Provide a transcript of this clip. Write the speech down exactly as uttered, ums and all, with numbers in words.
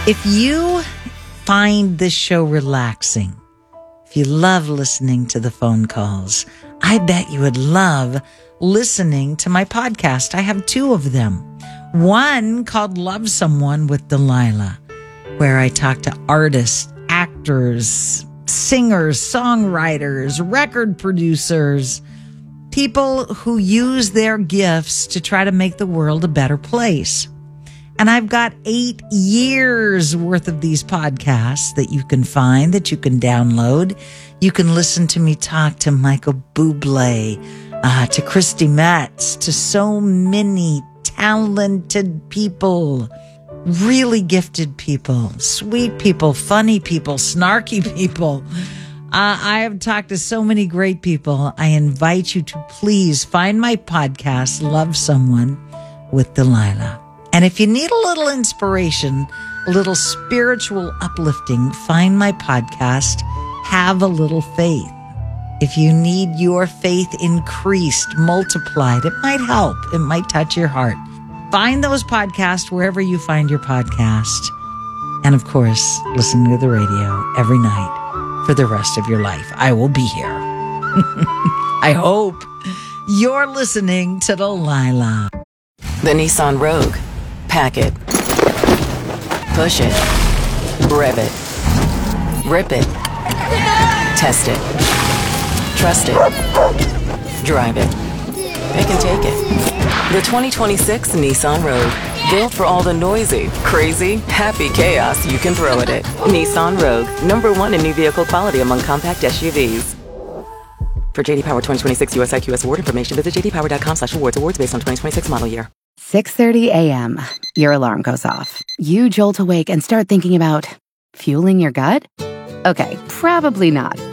If you find this show relaxing, if you love listening to the phone calls, I bet you would love listening to my podcast. I have two of them. One called Love Someone with Delilah, where I talk to artists, actors, singers, songwriters, record producers, people who use their gifts to try to make the world a better place. And I've got eight years worth of these podcasts that you can find, that you can download. You can listen to me talk to Michael Bublé, uh, to Christy Metz, to so many talented people, really gifted people, sweet people, funny people, snarky people. Uh, I have talked to so many great people. I invite you to please find my podcast, Love Someone with Delilah. And if you need a little inspiration, a little spiritual uplifting, find my podcast, Have a Little Faith. If you need your faith increased, multiplied, it might help. It might touch your heart. Find those podcasts wherever you find your podcast. And of course, listen to the radio every night for the rest of your life. I will be here. I hope you're listening to Delilah. The Nissan Rogue. Pack it. Push it. Rev it. Rip it. Test it. Trust it. Drive it. It can take it. The twenty twenty-six Nissan Rogue. Built for all the noisy, crazy, happy chaos you can throw at it. Nissan Rogue. Number one in new vehicle quality among compact S U Vs. For J D Power twenty twenty-six U S I Q S award information, visit jdpower.com slash awards. Awards based on twenty twenty-six model year. six thirty a.m. Your alarm goes off. You jolt awake and start thinking about fueling your gut? Okay, probably not.